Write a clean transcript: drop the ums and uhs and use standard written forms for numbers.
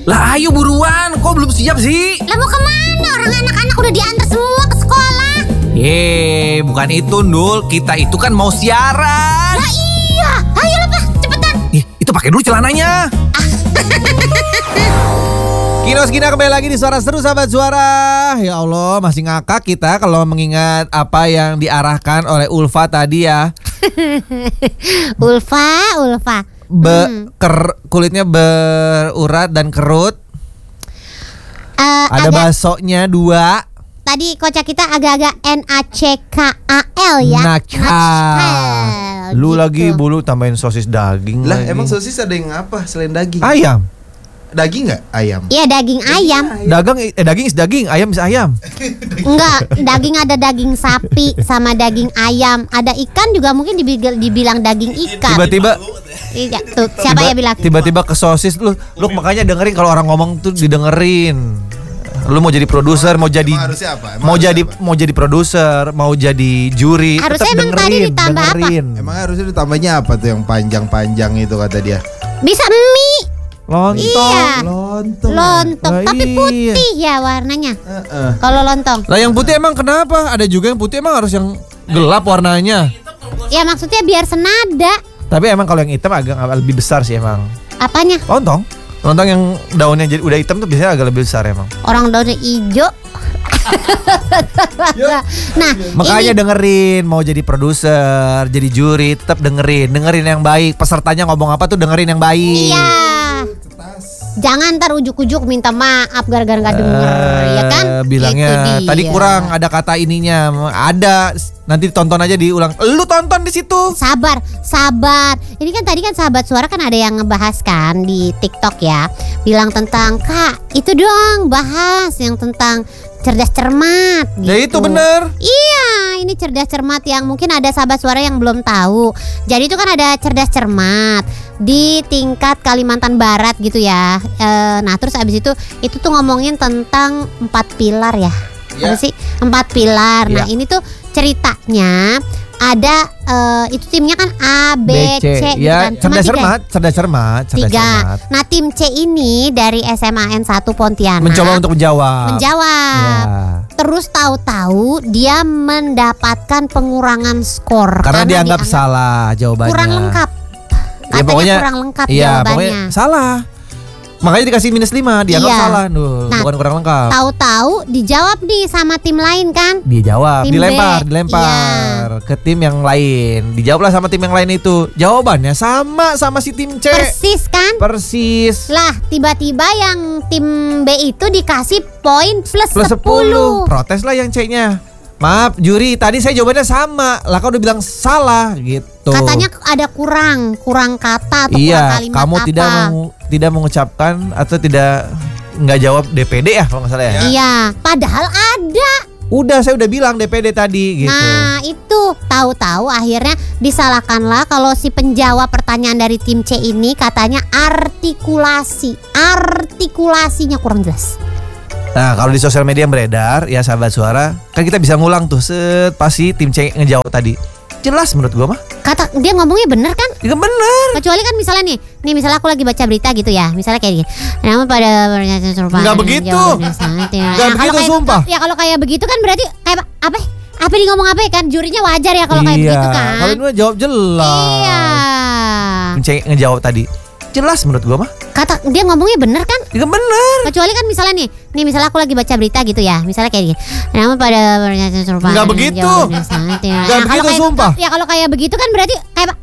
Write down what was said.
Lah ayo buruan, kok belum siap sih? Lah mau kemana? Orang anak-anak udah diantar semua ke sekolah. Bukan itu Ndul, kita itu kan mau siaran. Lah iya, ayo lah Pak, cepetan. Itu pakai dulu celananya. Kina kembali lagi di Suara Seru Sahabat Suara. Ya Allah, masih ngakak kita kalau mengingat apa yang diarahkan oleh Ulfa tadi ya. Ulfa. Kulitnya berurat dan kerut. Ada baksonya 2. Tadi kocak kita agak-agak NACKAL ya. Nakal. Lu gitu. lagi bulu tambahin sosis daging Lah lagi. emang sosis ada yang apa selain daging? Ayam. Daging nggak ayam? Iya daging ayam. Daging is daging, ayam is ayam. Enggak, daging ada daging sapi sama daging ayam. Ada ikan juga mungkin dibilang daging ikan. Tiba-tiba Iya, tuh siapa ya bilang? Tiba-tiba ke sosis lu makanya dengerin kalau orang ngomong tuh didengerin. Lu mau jadi produser, mau jadi Emang harusnya apa? mau jadi produser, mau jadi juri, Harusnya tetap emang tadi ditambah apa? dengerin. Emang harusnya ditambahnya apa tuh yang panjang-panjang itu kata dia? Bisa mie. Lontong. Iya. Lontong, Lah, tapi iya. putih ya warnanya. Kalau lontong. Lah yang putih emang kenapa? Ada juga yang putih emang harus yang gelap warnanya. Ya maksudnya biar senada. Tapi emang kalau yang hitam agak lebih besar sih emang. Apanya? Lontong yang daunnya jadi udah hitam tuh biasanya agak lebih besar emang. Orang daunnya hijau. Nah, Makanya ini dengerin, mau jadi produser, jadi juri, tetap dengerin yang baik. Pesertanya ngomong apa tuh dengerin yang baik. iya. Jangan ntar ujuk-ujuk minta maaf gara-gara nggak denger, ya kan? Bilangnya Itu dia. tadi kurang ada kata ininya. Ada, nanti tonton aja diulang. Lu tonton di situ. Sabar. Ini kan tadi kan sahabat suara kan ada yang ngebahas kan di TikTok ya, bilang tentang Kak itu dong bahas yang tentang cerdas cermat. Gitu. Ya itu bener. Iya, ini cerdas cermat yang mungkin ada sahabat suara yang belum tahu. Jadi itu kan ada cerdas cermat di tingkat Kalimantan Barat gitu ya. Nah terus abis itu tuh ngomongin tentang 4 pilar ya. Apa sih 4 pilar. Nah ini tuh ceritanya ada itu timnya kan A, B, C gitu ya, kan. Cuma cerdas cermat. 3. Nah tim C ini dari SMAN 1 Pontianak Mencoba untuk menjawab. Ya. Terus tahu-tahu dia mendapatkan pengurangan skor Karena dianggap salah jawabannya. kurang lengkap. Ya, Katanya kurang lengkap iya, jawabannya. pokoknya salah. Makanya dikasih -5, dianggap Iya. salah. Nah, bukan kurang lengkap. Tahu-tahu dijawab nih sama tim lain kan? Dia jawab, Tim B. dilempar ke tim yang lain. Dijawablah sama tim yang lain itu. Jawabannya sama si tim C. Persis kan? Persis. Lah, tiba-tiba yang tim B itu dikasih poin plus 10. Protes lah yang C-nya. Maaf juri, tadi saya jawabannya sama. Lah kau udah bilang salah gitu. Katanya ada kurang kata atau kurang iya, kalimat kamu apa. tidak mengucapkan atau nggak jawab DPD ya kalau nggak salah ya. Iya, padahal ada. Saya udah bilang DPD tadi gitu. Nah itu tahu-tahu akhirnya disalahkanlah kalau si penjawab pertanyaan dari tim C ini katanya artikulasinya kurang jelas. Nah kalau di sosial media yang beredar ya sahabat suara, kan kita bisa ngulang tuh pasti tim C ngejawab tadi. Jelas menurut gua mah. Kata dia ngomongnya bener kan? Ya bener. Kecuali kan misalnya nih misalnya aku lagi baca berita gitu ya, misalnya kayak gini. Namun pada pernyataan serupa. Nggak begitu. Nggak begitu sumpah. Ya kalau kayak begitu kan berarti kayak apa? Apa dia ngomong apa ya kan? Jurinya wajar ya kalau kayak begitu kan? Kalau ini mah jawab jelas. Iya. Tim C ngejawab tadi. Jelas menurut gua mah. Kata dia ngomongnya bener kan? Ya bener. Kecuali kan misalnya nih misalnya aku lagi baca berita gitu ya, misalnya kayak gini. Namun pada pernyataan serupa. Nggak begitu. Nggak begitu sumpah. Ya kalau kayak begitu kan berarti kayak